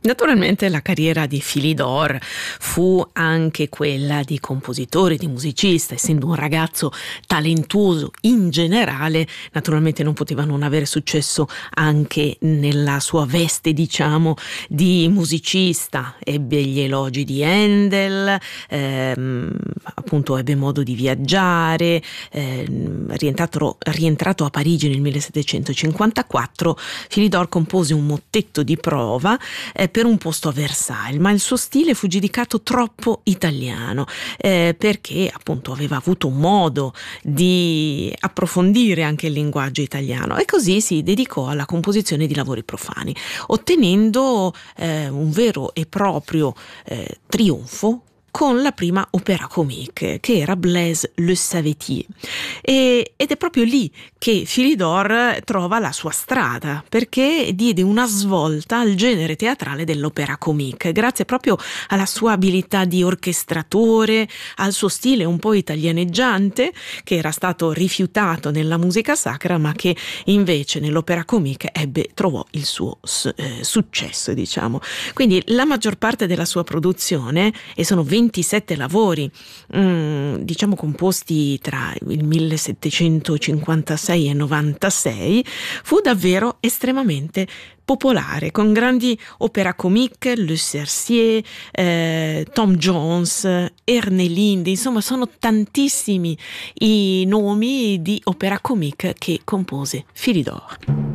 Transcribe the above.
Naturalmente la carriera di Philidor fu anche quella di compositore, di musicista. Essendo un ragazzo talentuoso in generale, naturalmente non poteva non avere successo anche nella sua veste, diciamo, di musicista. Ebbe gli elogi di Handel, appunto ebbe modo di viaggiare, rientrato a Parigi nel 1754, Philidor compose un mottetto di prova per un posto a Versailles, ma il suo stile fu giudicato troppo italiano, perché appunto aveva avuto modo di approfondire anche il linguaggio italiano, e così si dedicò alla composizione di lavori profani, ottenendo un vero e proprio trionfo con la prima opéra comique, che era Blaise le Savetier. Ed è proprio lì che Philidor trova la sua strada, perché diede una svolta al genere teatrale dell'opéra comique, grazie proprio alla sua abilità di orchestratore, al suo stile un po' italianeggiante, che era stato rifiutato nella musica sacra, ma che invece nell'opéra comique trovò il suo successo, diciamo. Quindi la maggior parte della sua produzione, e sono 27 lavori, diciamo composti tra il 1756 e 96, fu davvero estremamente popolare, con grandi opera comique, Le Cerisier, Tom Jones, Ermelinde, insomma sono tantissimi i nomi di opera comique che compose Philidor.